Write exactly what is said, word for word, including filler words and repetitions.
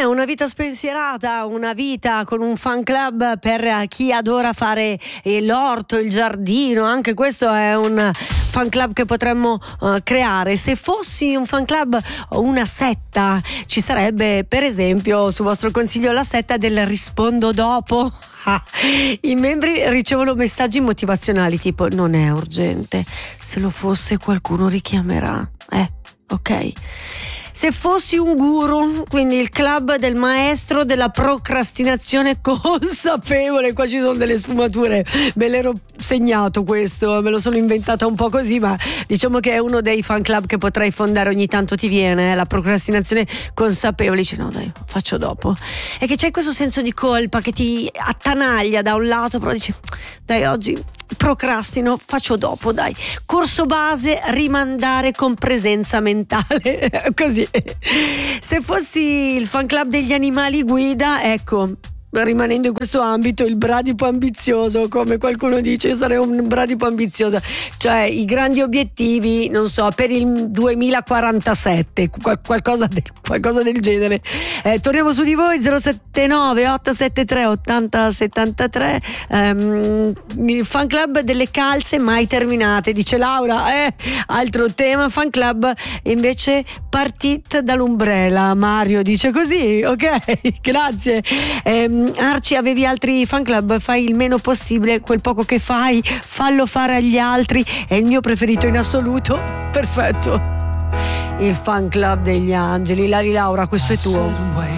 una vita spensierata, una vita con un fan club per chi adora fare eh, l'orto, il giardino. Anche questo è un fan club che potremmo uh, creare. Se fossi un fan club o una setta, ci sarebbe per esempio, su vostro consiglio, la setta del rispondo dopo. Ah, i membri ricevono messaggi motivazionali tipo: non è urgente, se lo fosse qualcuno richiamerà. Eh, ok. Se fossi un guru, quindi il club del maestro della procrastinazione consapevole, qua ci sono delle sfumature, me l'ero segnato questo, me lo sono inventata un po' così, ma diciamo che è uno dei fan club che potrei fondare. Ogni tanto ti viene eh, la procrastinazione consapevole, dici no dai, faccio dopo, e che c'è questo senso di colpa che ti attanaglia da un lato, però dici dai, oggi procrastino, faccio dopo, dai. Corso base, rimandare con presenza mentale così. Se fossi il fan club degli animali guida, ecco, rimanendo in questo ambito, il bradipo ambizioso, come qualcuno dice, io sarei un bradipo ambizioso, cioè i grandi obiettivi, non so, per il duemilaquarantasette, qual- qualcosa, de- qualcosa del genere. Eh, torniamo su di voi, zero sette nove otto sette tre otto zero sette tre. Um, il fan club delle calze mai terminate, dice Laura. Eh, altro tema, fan club invece partite dall'umbrella. Mario dice così, ok, grazie. Um, Arci, avevi altri fan club? Fai il meno possibile, quel poco che fai fallo fare agli altri, è il mio preferito in assoluto. Perfetto. Il fan club degli angeli. Lali Laura, questo è tuo.